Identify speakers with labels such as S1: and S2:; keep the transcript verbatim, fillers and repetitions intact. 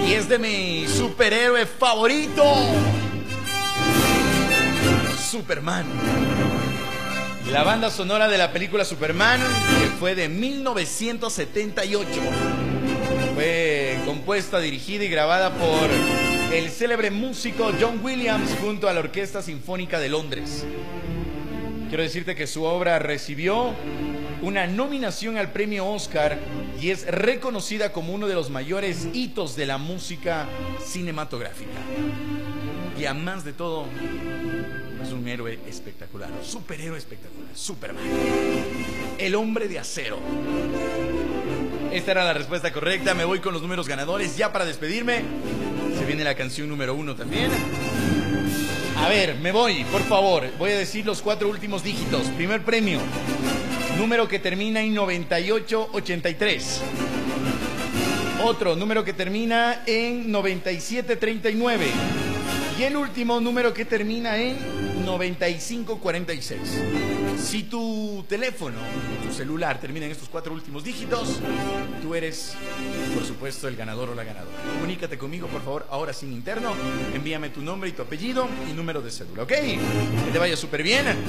S1: Y es de mi superhéroe favorito, Superman. La banda sonora de la película Superman, que fue de mil novecientos setenta y ocho. Fue compuesta, dirigida y grabada por el célebre músico John Williams junto a la Orquesta Sinfónica de Londres. Quiero decirte que su obra recibió una nominación al premio Oscar y es reconocida como uno de los mayores hitos de la música cinematográfica. Y además de todo, es un héroe espectacular, un superhéroe espectacular, Superman, el hombre de acero. Esta era la respuesta correcta. Me voy con los números ganadores ya para despedirme. Se viene la canción número uno también. A ver, me voy, por favor. Voy a decir los cuatro últimos dígitos. Primer premio, número que termina en noventa y ocho ochenta y tres. Otro número que termina en noventa y siete treinta y nueve. Y el último número que termina en noventa y cinco cuarenta y seis. Si tu teléfono, tu celular termina en estos cuatro últimos dígitos, tú eres, por supuesto, el ganador o la ganadora. Comunícate conmigo, por favor, ahora sin interno. Envíame tu nombre y tu apellido y número de cédula, ¿ok? Que te vaya súper bien.